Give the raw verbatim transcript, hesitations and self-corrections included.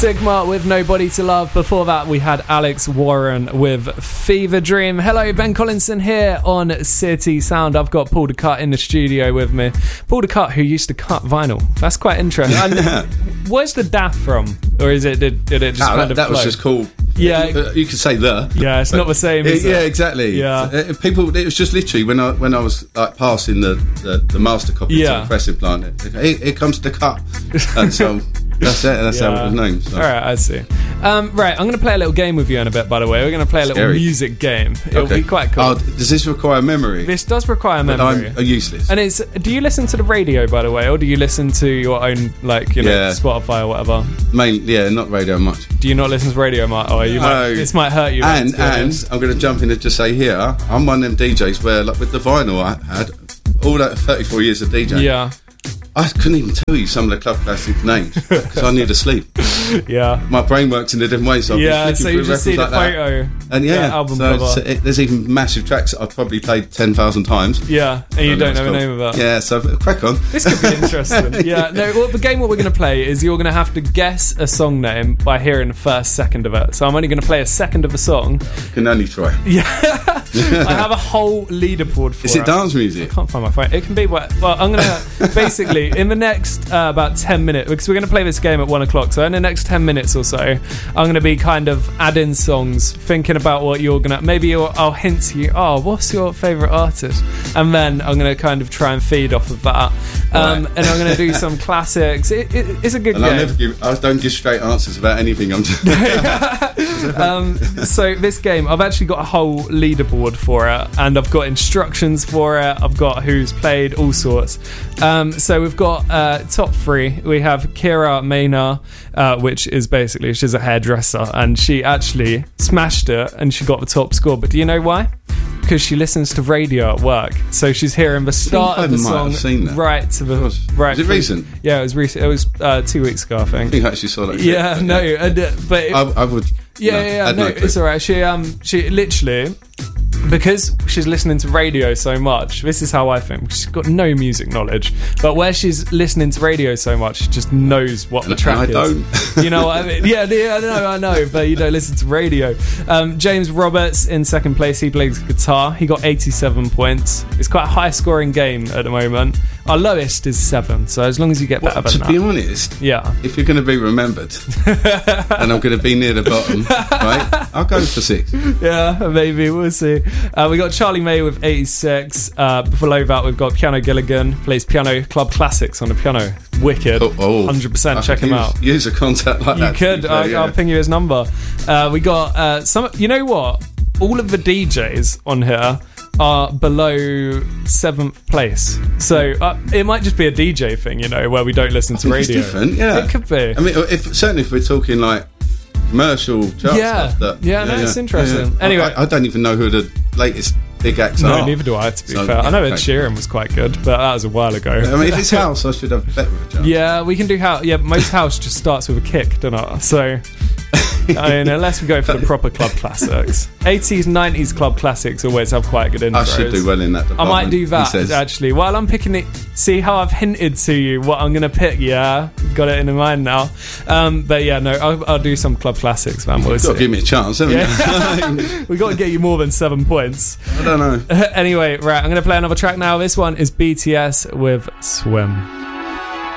Sigma with Nobody to Love. Before that, we had Alex Warren with Fever Dream. Hello, Ben Collinson here on City Sound. I've got Paul DeCut in the studio with me. Paul DeCut, who used to cut vinyl. That's quite interesting. And where's the D A F from? Or is it, did, did it just no, kind that, of that flow? was just cool. Yeah, you, uh, you could say the. Yeah, it's not the same. Is it, it? Yeah, exactly. Yeah, uh, people. It was just literally when I when I was like passing the, the, the master copy yeah. to the pressing plant. It, here, here comes the cut, and so that's it. That's yeah. how it was named. So. All right, I see. Um, right, I'm going to play a little game with you in a bit. By the way, we're going to play a little Scary. music game. It'll okay. be quite cool. Oh, does this require memory? This does require memory. But I'm useless. And it's. Do you listen to the radio, by the way, or do you listen to your own, like, you know, yeah. Spotify or whatever? Main, yeah, not radio much. Do you not listen to radio, Mark? Oh, you no. might, this might hurt you. And and I'm going to jump in and just say here, I'm one of them D Js where, like, with the vinyl I had, all that thirty-four years of DJing. Yeah. I couldn't even tell you some of the club classic names because I need to sleep. Yeah, my brain works in a different way, so I'll yeah. be so you just see the like photo, that. And yeah, yeah album so, cover. so it, there's even massive tracks that I've probably played ten thousand times. Yeah, and you don't know the name of that. Yeah, so crack on. This could be interesting. Yeah, no. Well, the game what we're going to play is you're going to have to guess a song name by hearing the first second of it. So I'm only going to play a second of a song. Can only try. Yeah, I have a whole leaderboard for Is it. Is it dance music? I can't find my phone. It can be what. Well, I'm going to basically in the next uh, about ten minutes because we're going to play this game at one o'clock. So in the next ten minutes or so, I'm going to be kind of adding songs, thinking about what you're going to. Maybe you'll, I'll hint to you. Oh, what's your favourite artist? And then I'm going to kind of try and feed off of that. Um, right. And I'm going to do some classics. It, it, it's a good and game. I never give. I don't give straight answers about anything. I'm just. um, so this game, I've actually got a whole leaderboard for it, and I've got instructions for it. I've got who's played, all sorts. Um, so we've got uh, top three. We have Kira Maynard, uh, which is basically she's a hairdresser, and she actually smashed it, and she got the top score. But do you know why? Because she listens to radio at work, so she's hearing the start of the song right to the right. Is it recent? Yeah, it was recent. It was uh, two weeks ago, I think. I think I actually saw that. Yeah, no, and, uh, but it, I, I would. Yeah, no, yeah, yeah no, no it's alright. She um, she literally. Because she's listening to radio so much, this is how I think. She's got no music knowledge, but where she's listening to radio so much, she just knows what the track and I is. Don't. You know what I mean? Yeah, yeah, I know, I know, but you don't listen to radio. Um, James Roberts in second place. He plays guitar. He got eighty-seven points. It's quite a high-scoring game at the moment. Our lowest is seven, so as long as you get better well, than to that. To be honest, yeah. if you're going to be remembered, and I'm going to be near the bottom, right? I'll go for six. Yeah, maybe we'll see. Uh, we got Charlie May with eighty-six. Uh, below that, we've got Piano Gilligan, plays piano club classics on the piano. Wicked. Oh, oh. one hundred percent. Check him use, out. Use a contact like you that. You could. I'll, yeah. I'll ping you his number. Uh, we got uh, some. You know what? All of the D Js on here are below seventh place, so uh, it might just be a D J thing, you know, where we don't listen to radio. It's different, yeah. It could be. I mean, if certainly if we're talking like commercial chart yeah. stuff, that yeah, no, yeah, it's yeah, interesting. Yeah. Anyway, I, I don't even know who the latest big acts no, are. No, neither do I. To be so, fair, yeah, I know Ed okay. Sheeran was quite good, but that was a while ago. I mean, if it's house, I should have better of a chance. Yeah, we can do house. Yeah, most house just starts with a kick, doesn't it? So. I mean, unless we go for the proper club classics. eighties, nineties club classics always have quite good intros. I should do well in that department. I might do that, actually. While I'm picking it, see how I've hinted to you what I'm going to pick, yeah? Got it in mind now. Um, but yeah, no, I'll, I'll do some club classics, man. We'll You've got to give me a chance, haven't yeah. you? We've got to get you more than seven points. I don't know. Anyway, right, I'm going to play another track now. This one is B T S with Swim.